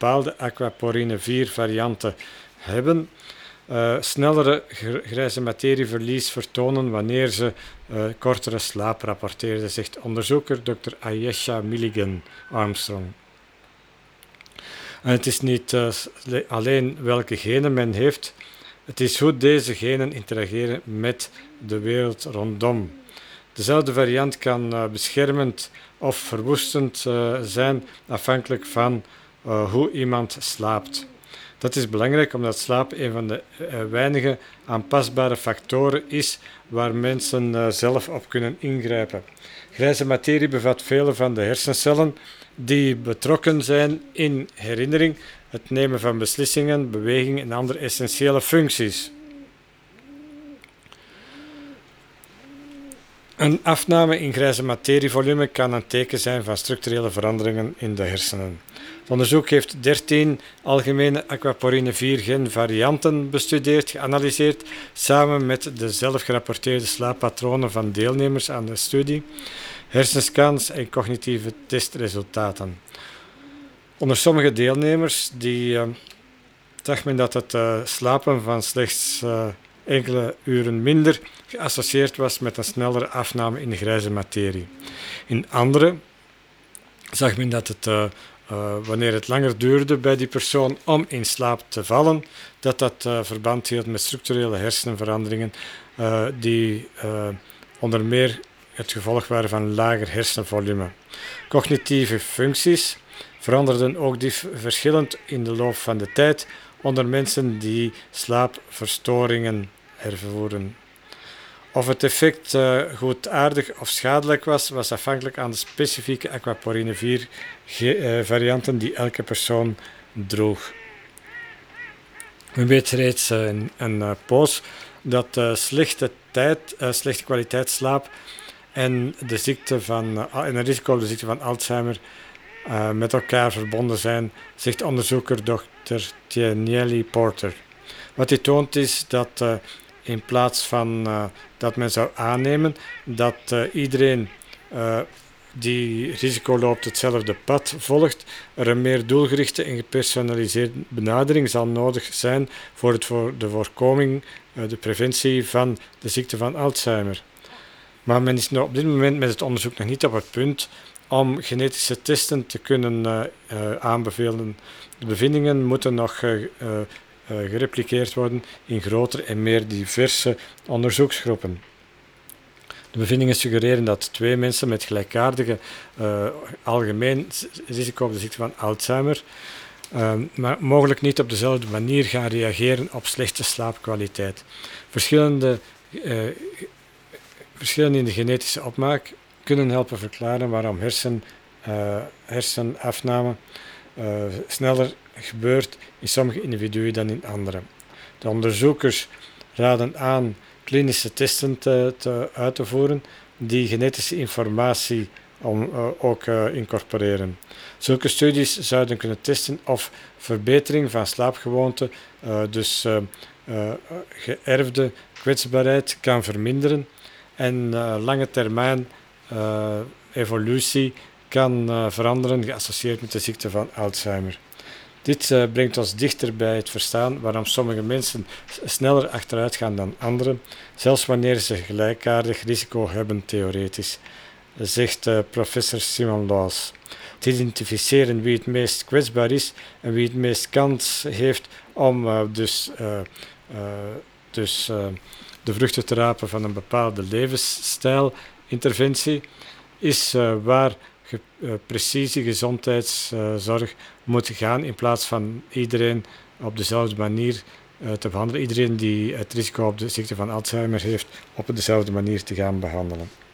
bepaalde aquaporine 4 varianten hebben, snellere grijze materieverlies vertonen wanneer ze kortere slaap rapporteerden, zegt onderzoeker Dr. Ayesha Milligan Armstrong. En het is niet alleen welke genen men heeft, het is hoe deze genen interageren met de wereld rondom. Dezelfde variant kan beschermend of verwoestend zijn, afhankelijk van hoe iemand slaapt. Dat is belangrijk omdat slaap een van de weinige aanpasbare factoren is waar mensen zelf op kunnen ingrijpen. Grijze materie bevat vele van de hersencellen die betrokken zijn in herinnering, het nemen van beslissingen, beweging en andere essentiële functies. Een afname in grijze materievolume kan een teken zijn van structurele veranderingen in de hersenen. Het onderzoek heeft 13 algemene aquaporine 4 gen varianten bestudeerd, geanalyseerd, samen met de zelf gerapporteerde slaappatronen van deelnemers aan de studie, hersenscans en cognitieve testresultaten. Onder sommige deelnemers zag men dat het slapen van slechts enkele uren minder geassocieerd was met een snellere afname in de grijze materie. In andere zag men dat het, wanneer het langer duurde bij die persoon om in slaap te vallen, dat verband hield met structurele hersenveranderingen die onder meer het gevolg waren van lager hersenvolume. Cognitieve functies veranderden ook verschillend in de loop van de tijd onder mensen die slaapverstoringen ervoeren. Of het effect goedaardig of schadelijk was afhankelijk aan de specifieke aquaporine 4 varianten die elke persoon droeg. Men weet reeds een poos dat slechte kwaliteit slaap en een risico op de ziekte van Alzheimer met elkaar verbonden zijn, zegt onderzoeker Dr. Tierney Porter. Wat hij toont is dat in plaats van dat men zou aannemen dat iedereen die risico loopt hetzelfde pad volgt, er een meer doelgerichte en gepersonaliseerde benadering zal nodig zijn voor de voorkoming, de preventie van de ziekte van Alzheimer. Maar men is op dit moment met het onderzoek nog niet op het punt om genetische testen te kunnen aanbevelen. De bevindingen moeten nog gerepliceerd worden in grotere en meer diverse onderzoeksgroepen. De bevindingen suggereren dat 2 mensen met gelijkaardige algemeen risico op de ziekte van Alzheimer maar mogelijk niet op dezelfde manier gaan reageren op slechte slaapkwaliteit. Verschillen in de genetische opmaak kunnen helpen verklaren waarom hersenafname sneller gebeurt in sommige individuen dan in anderen. De onderzoekers raden aan klinische testen uit te voeren die genetische informatie ook incorporeren. Zulke studies zouden kunnen testen of verbetering van slaapgewoonten, dus geërfde kwetsbaarheid, kan verminderen en lange termijn evolutie kan veranderen, geassocieerd met de ziekte van Alzheimer. Dit brengt ons dichter bij het verstaan waarom sommige mensen sneller achteruit gaan dan anderen, zelfs wanneer ze gelijkaardig risico hebben theoretisch, zegt professor Simon Laws. Het identificeren wie het meest kwetsbaar is en wie het meest kans heeft om de vruchten te rapen van een bepaalde levensstijlinterventie is waar precieze gezondheidszorg moet gaan in plaats van iedereen op dezelfde manier te behandelen. Iedereen die het risico op de ziekte van Alzheimer heeft op dezelfde manier te gaan behandelen.